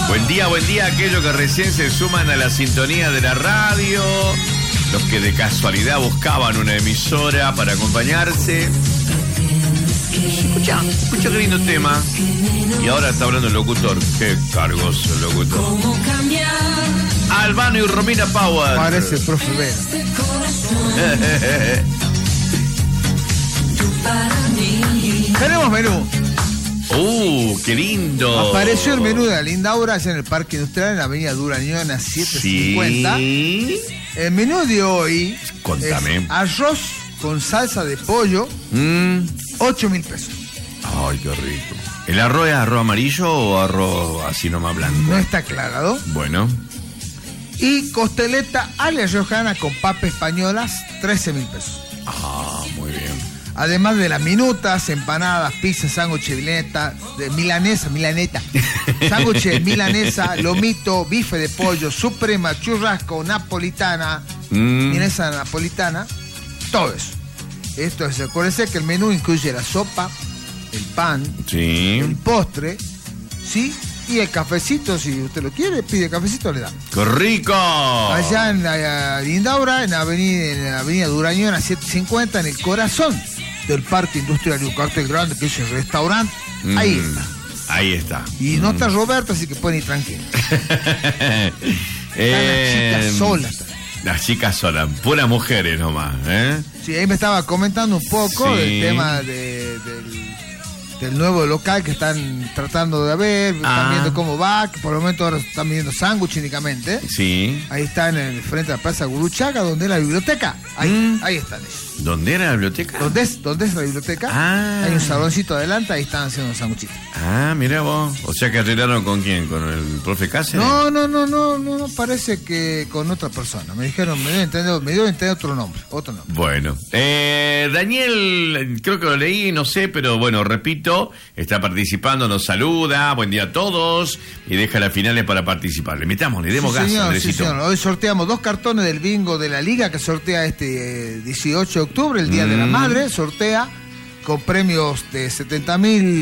Buen día a aquellos que recién se suman a la sintonía de la radio, los que de casualidad buscaban una emisora para acompañarse. Escucha qué lindo tema. Y ahora está hablando el locutor. Qué cargoso el locutor. Albano y Romina Power. Parece el profe Vera. Tenemos menú. Qué lindo. Apareció el menú de la Lindaura allá en el Parque Industrial, en la avenida Durañona 750. Sí. El menú de hoy Contame. es arroz con salsa de pollo, 8.000 pesos. Ay, qué rico. ¿El arroz es arroz amarillo o arroz así nomás blanco? No está aclarado. Bueno. Y costeleta a la riojana con papas españolas, 13.000 pesos. Muy bien. Además de las minutas, empanadas, pizza, sándwich de milanesa, sándwich de milanesa, lomito, bife de pollo, suprema, churrasco, napolitana, milanesa napolitana, todo eso. Esto es, acuérdense que el menú incluye la sopa, el pan, sí, el postre, ¿sí? Y el cafecito, si usted lo quiere, pide cafecito, le dan. ¡Qué rico! Allá en la Lindaura, en la avenida Durañona 750, en el corazón del Parque Industrial, y un cartel grande que dice restaurante. Ahí está. Ahí está. Y no está Roberto, así que pueden ir tranquilos. Están las chicas solas. Las chicas solas, puras mujeres nomás, ¿eh? Sí, ahí me estaba comentando un poco del tema del nuevo local que están tratando de ver, están viendo cómo va, que por el momento ahora están viendo sándwich únicamente. Sí. Ahí está en el frente de la Plaza Guruchaga, donde es la biblioteca. Ahí están ellos. ¿Dónde era la biblioteca? ¿Dónde es la biblioteca? Hay un saloncito adelante, ahí están haciendo los sanguchitos. Mira vos. O sea que arreglaron con quién, con el profe Cáceres. No, parece que con otra persona. Me dijeron, me dio a entender otro nombre. Bueno, Daniel, creo que lo leí, no sé, pero bueno, repito, está participando, nos saluda, buen día a todos, y deja las finales para participar. Le metamos, le demos gas, Andresito. Sí, señor. Hoy sorteamos 2 cartones del bingo de la Liga, que sortea este 18 de octubre, el Día de la Madre, sortea con premios de 70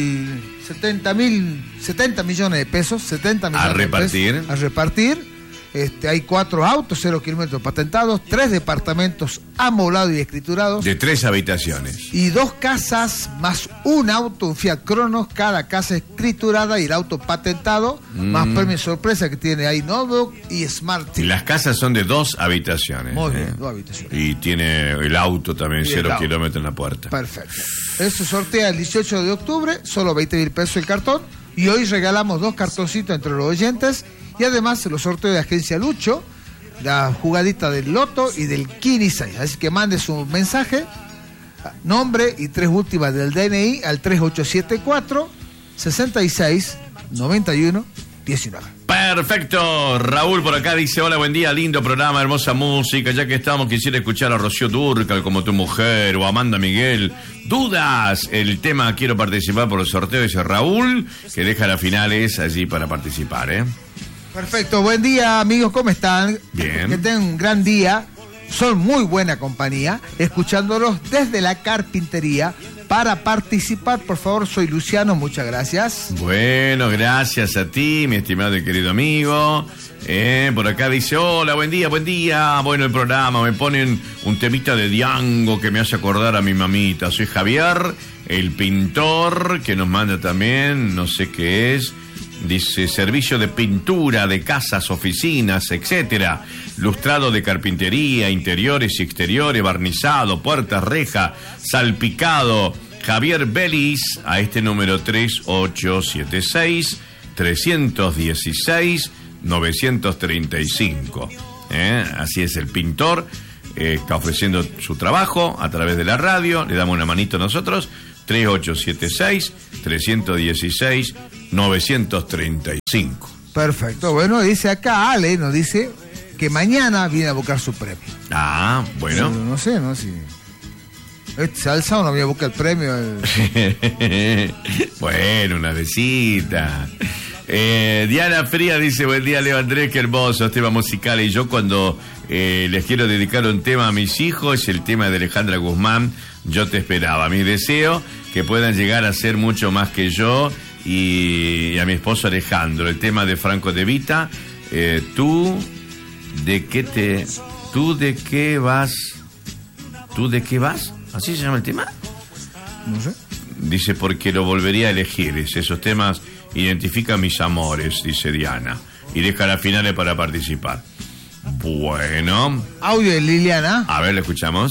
millones de pesos, 70 millones a repartir. De pesos a repartir. Hay 4 autos, 0 kilómetros patentados, 3 departamentos amoblados y escriturados. De 3 habitaciones. Y 2 casas más un auto, un Fiat Cronos, cada casa escriturada y el auto patentado, más premio sorpresa que tiene ahí Notebook y Smart TV. Y las casas son de 2 habitaciones. Muy bien, 2 habitaciones. Y tiene el auto también, 0 kilómetros en la puerta. Perfecto. Eso sortea el 18 de octubre, solo 20.000 pesos el cartón. Y hoy regalamos 2 cartoncitos entre los oyentes. Y además los sorteos de Agencia Lucho, la jugadita del Loto y del Kini 6. Así que mande su mensaje, nombre y 3 últimas del DNI al 3874 66 91 19. Perfecto. Raúl por acá dice: hola, buen día, lindo programa, hermosa música. Ya que estamos, quisiera escuchar a Rocío Dúrcal, Como tu mujer, o Amanda Miguel. ¿Dudas? El tema quiero participar por el sorteo, dice Raúl, que deja las finales allí para participar, ¿eh? Perfecto, buen día amigos, ¿cómo están? Bien. Que tengan un gran día, son muy buena compañía, escuchándolos desde la carpintería. Para participar, por favor, soy Luciano, muchas gracias. Bueno, gracias a ti, mi estimado y querido amigo. Por acá dice: hola, buen día. Bueno, el programa, me ponen un temita de Diango que me hace acordar a mi mamita. Soy Javier, el pintor, que nos manda también, no sé qué es. Dice: servicio de pintura de casas, oficinas, etcétera, lustrado de carpintería, interiores y exteriores, barnizado, puertas, reja, salpicado. Javier Belis, a este número 3876 316 935. Así es, el pintor está ofreciendo su trabajo a través de la radio. Le damos una manito a nosotros. 3876 316 935. Perfecto. Bueno, dice acá Ale, nos dice que mañana viene a buscar su premio. Bueno. No sé, si salsa o no voy a buscar el premio. Bueno, una besita. Diana Fría dice: buen día, Leo Andrés, qué hermoso tema musical. Y yo cuando les quiero dedicar un tema a mis hijos, es el tema de Alejandra Guzmán, Yo te esperaba. Mi deseo, que puedan llegar a ser mucho más que yo y a mi esposo Alejandro. El tema de Franco De Vita, ¿tú de qué vas? ¿Así se llama el tema? No sé. Dice, porque lo volvería a elegir. Dice, esos temas identifican mis amores, dice Diana. Y deja las finales para participar. Bueno. Audio de Liliana. A ver, lo escuchamos.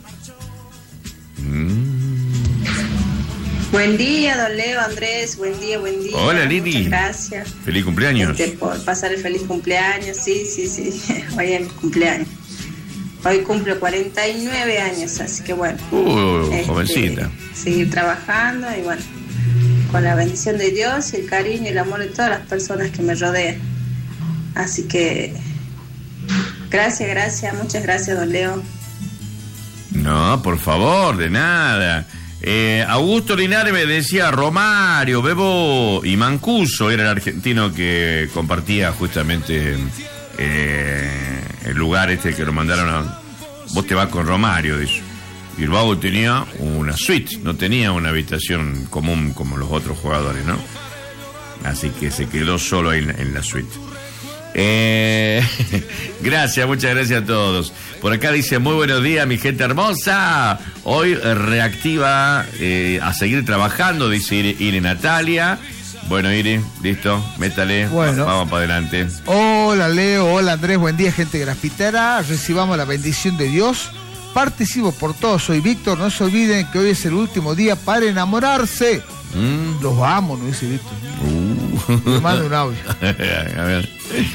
Buen día, don Leo, Andrés, buen día. Hola, Lili. Muchas gracias. Feliz cumpleaños. Por pasar el feliz cumpleaños, sí. Hoy es mi cumpleaños. Hoy cumplo 49 años, así que bueno. Jovencita. Seguir trabajando y bueno, con la bendición de Dios y el cariño y el amor de todas las personas que me rodean. Así que gracias, muchas gracias, don Leo. No, por favor, de nada. Augusto Linares me decía Romario, Bebo y Mancuso era el argentino que compartía justamente el lugar que lo mandaron a... Vos te vas con Romario, dice. Y el vago tenía una suite, no tenía una habitación común como los otros jugadores, ¿no? Así que se quedó solo ahí en la suite. Gracias, muchas gracias a todos. Por acá dice, muy buenos días, mi gente hermosa. Hoy reactiva a seguir trabajando, dice Iri Natalia. Bueno, Iri, listo, métale, bueno, vamos para adelante. Hola Leo, hola Andrés, buen día gente grafitera. Recibamos la bendición de Dios. Participo por todos, soy Víctor. No se olviden que hoy es el último día para enamorarse. Los amo, no dice Víctor. Me manda un audio. A ver.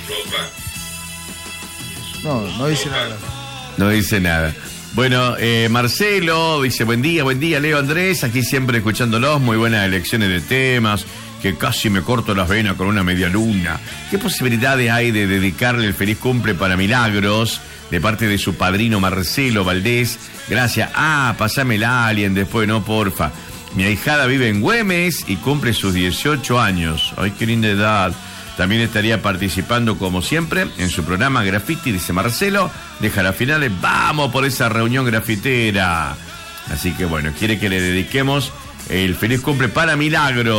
No dice nada. No dice nada. Bueno, Marcelo dice, buen día, Leo, Andrés, aquí siempre escuchándolos, muy buenas elecciones de temas, que casi me corto las venas con una media luna. ¿Qué posibilidades hay de dedicarle el feliz cumple para Milagros, de parte de su padrino Marcelo Valdés? Gracias. Pasame el alien después, no, porfa. Mi ahijada vive en Güemes y cumple sus 18 años. Ay, qué linda edad. También estaría participando, como siempre, en su programa Graffiti, dice Marcelo. Deja las finales, vamos por esa reunión grafitera. Así que bueno, quiere que le dediquemos el feliz cumple para Milagros.